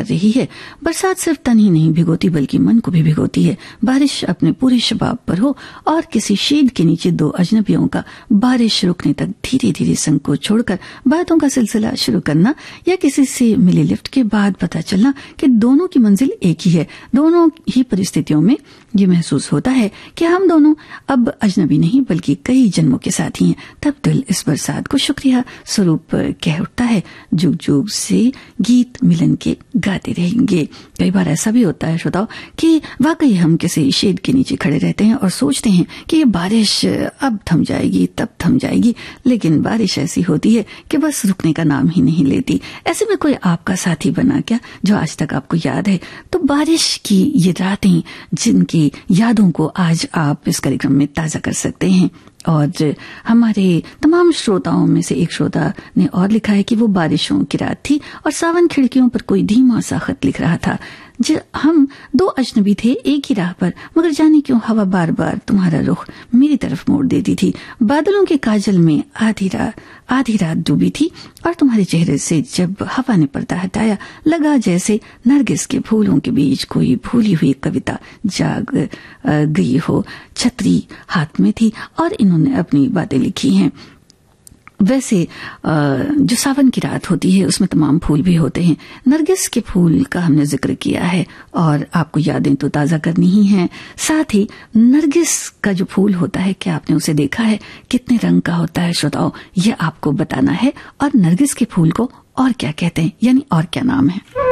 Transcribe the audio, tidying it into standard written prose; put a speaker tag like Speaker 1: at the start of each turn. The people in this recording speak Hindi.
Speaker 1: रही है। बरसात सिर्फ तन ही नहीं भिगोती बल्कि मन को भी भिगोती है। बारिश अपने पूरे शबाब पर हो और किसी शेड के नीचे दो अजनबियों का बारिश रुकने तक धीरे धीरे संकोच छोड़कर बातों का सिलसिला शुरू करना, या किसी से मिली लिफ्ट के बाद पता चलना कि दोनों की मंजिल एक ही है। दोनों ही परिस्थितियों में ये महसूस होता है कि हम दोनों अब अजनबी नहीं बल्कि कई जन्मों के साथी हैं। तब दिल इस बरसात को शुक्रिया स्वरूप कह उठता है, जुग जुग से गीत मिलन के गाते रहेंगे। कई बार ऐसा भी होता है श्रोताओ कि वाकई हम किसी शेड के नीचे खड़े रहते हैं और सोचते हैं कि ये बारिश अब थम जाएगी तब थम जाएगी, लेकिन बारिश ऐसी होती है कि बस रुकने का नाम ही नहीं लेती। ऐसे में कोई आपका साथी बना क्या जो आज तक आपको याद है? तो बारिश की ये रातें जिनकी यादों को आज आप इस कार्यक्रम में ताजा कर सकते हैं। और हमारे तमाम श्रोताओं में से एक श्रोता ने और लिखा है कि वो बारिशों की रात थी और सावन खिड़कियों पर कोई धीमा सा खत लिख रहा था। हम दो अजनबी थे एक ही राह पर, मगर जाने क्यों हवा बार बार तुम्हारा रुख मेरी तरफ मोड़ देती थी। बादलों के काजल में आधी रात डूबी थी और तुम्हारे चेहरे से जब हवा ने पर्दा हटाया लगा जैसे नरगिस के फूलों के बीच कोई भूली हुई कविता जाग गई हो। छतरी हाथ में थी और इन्होंने अपनी बातें लिखी हैं। वैसे जो सावन की रात होती है उसमें तमाम फूल भी होते हैं। नरगिस के फूल का हमने जिक्र किया है और आपको यादें तो ताजा करनी ही हैं। साथ ही नरगिस का जो फूल होता है, क्या आपने उसे देखा है? कितने रंग का होता है श्रोताओं, ये आपको बताना है। और नरगिस के फूल को और क्या कहते हैं, यानी और क्या नाम है?